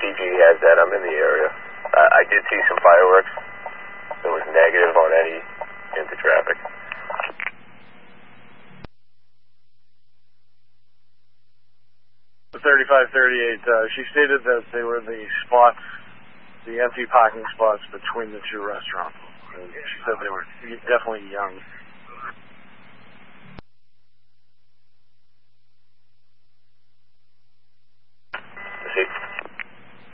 PG has that. I'm in the area. I did see some fireworks. It was negative on any into traffic. The 3538, she stated that they were the spots, the empty parking spots between the two restaurants. She said they were definitely young.